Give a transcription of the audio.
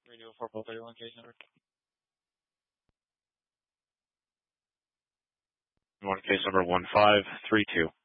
Radio 4431 case number. You want case number 1532.